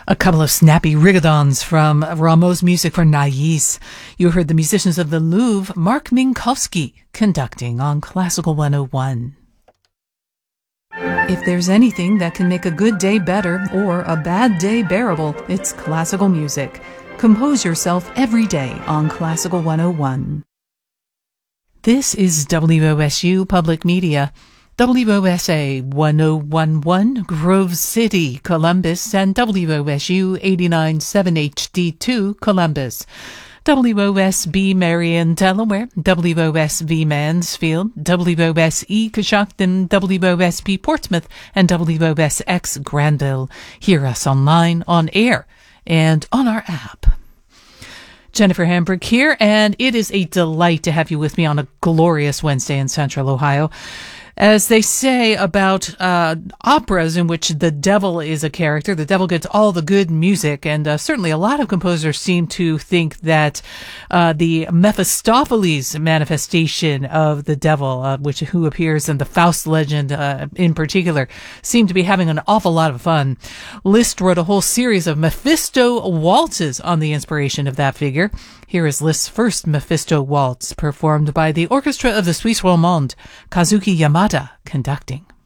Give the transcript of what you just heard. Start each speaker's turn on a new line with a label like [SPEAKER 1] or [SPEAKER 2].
[SPEAKER 1] A couple of snappy rigodons from Rameau's music for Nais. You heard the musicians of the Louvre, Mark Minkowski, conducting on Classical 101. If there's anything that can make a good day better or a bad day bearable, it's classical music. Compose yourself every day on Classical 101. This is WOSU Public Media. WOSA 1011 Grove City, Columbus, and WOSU 897 HD2 Columbus. WOSB Marion, Delaware, WOSV Mansfield, WOSE Coshocton, WOSP Portsmouth, and WOSX Granville. Hear us online, on air, and on our app. Jennifer Hambrick here, and it is a delight to have you with me on a glorious Wednesday in Central Ohio. As they say about operas in which the devil is a character, the devil gets all the good music, and certainly a lot of composers seem to think that the Mephistopheles manifestation of the devil, who appears in the Faust legend in particular, seem to be having an awful lot of fun. Liszt wrote a whole series of Mephisto waltzes on the inspiration of that figure. Here is Liszt's first Mephisto waltz, performed by the Orchestra of the Suisse Romande, Kazuki Yamada conducting.